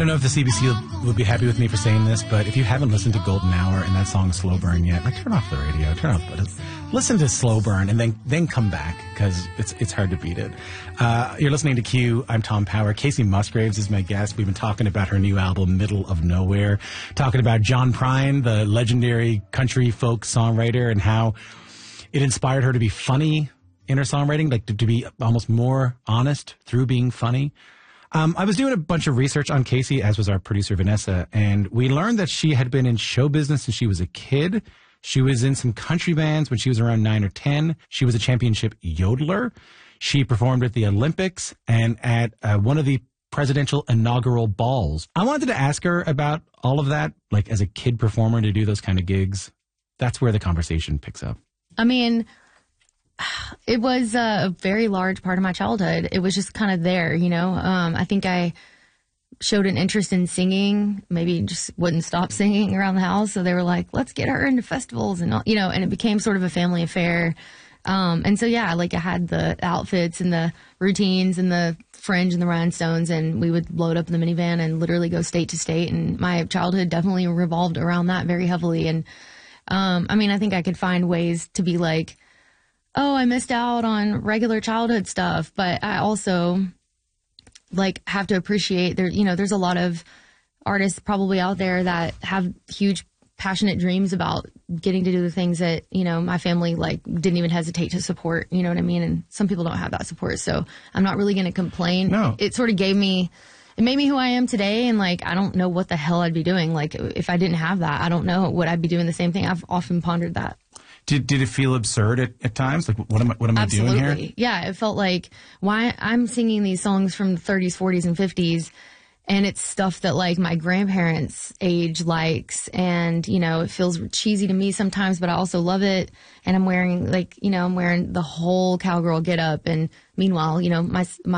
don't know if the CBC would be happy with me for saying this, but if you haven't listened to Golden Hour and that song Slow Burn yet, like turn off the radio, listen to Slow Burn and then come back because it's hard to beat it. You're listening to Q. I'm Tom Power. Casey Musgraves is my guest. We've been talking about her new album, Middle of Nowhere, talking about John Prine, the legendary country folk songwriter, and how it inspired her to be funny in her songwriting, like to be almost more honest through being funny. I was doing a bunch of research on Casey, as was our producer Vanessa, and we learned that she had been in show business since she was a kid. She was in some country bands when she was around 9 or 10. She was a championship yodeler. She performed at the Olympics and at one of the presidential inaugural balls. I wanted to ask her about all of that, like as a kid performer to do those kind of gigs. That's where the conversation picks up. I mean, it was a very large part of my childhood. It was just kind of there, you know. I think I showed an interest in singing, maybe just wouldn't stop singing around the house. So they were like, let's get her into festivals and, you know, and it became sort of a family affair. And so, yeah, like I had the outfits and the routines and the fringe and the rhinestones, and we would load up in the minivan and literally go state to state. And my childhood definitely revolved around that very heavily. And I mean, I think I could find ways to be like, oh, I missed out on regular childhood stuff, but I also like have to appreciate there, you know, there's a lot of artists probably out there that have huge passionate dreams about getting to do the things that, you know, my family like didn't even hesitate to support, you know what I mean? And some people don't have that support. So I'm not really going to complain. No. It sort of it made me who I am today. And like, I don't know what the hell I'd be doing. Like if I didn't have that, I don't know, would I be doing the same thing? I've often pondered that. Did it feel absurd at times? Like, what am I doing here? Yeah, it felt like, why I'm singing these songs from the 30s, 40s, and 50s, and it's stuff that, like, my grandparents' age likes, and, you know, it feels cheesy to me sometimes, but I also love it, and I'm wearing, like, you know, I'm wearing the whole cowgirl get-up, and meanwhile, you know, my